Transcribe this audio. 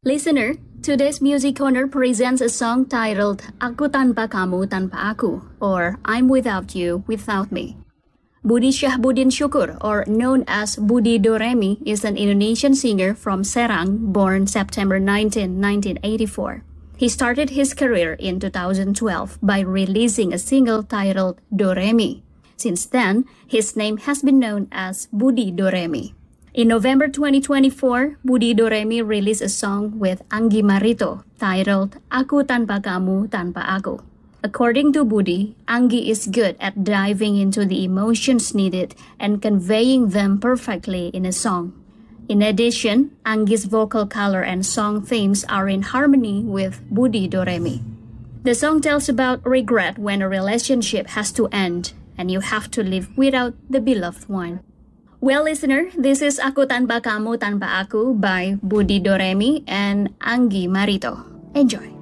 Listener, today's Music Corner presents a song titled Aku Tanpa Kamu Tanpa Aku, or I'm Without You Without Me. Budi Syahbudin Syukur, or known as Budi Doremi, is an Indonesian singer from Serang, born September 19, 1984. He started his career in 2012 by releasing a single titled Doremi. Since then, his name has been known as Budi Doremi. In November 2024, Budi Doremi released a song with Anggi Marito titled Aku Tanpa Kamu Tanpa Aku. According to Budi, Anggi is good at diving into the emotions needed and conveying them perfectly in a song. In addition, Anggi's vocal color and song themes are in harmony with Budi Doremi. The song tells about regret when a relationship has to end and you have to live without the beloved one. Well, listener, this is Aku Tanpa Kamu Tanpa Aku by Budi Doremi and Anggi Marito. Enjoy!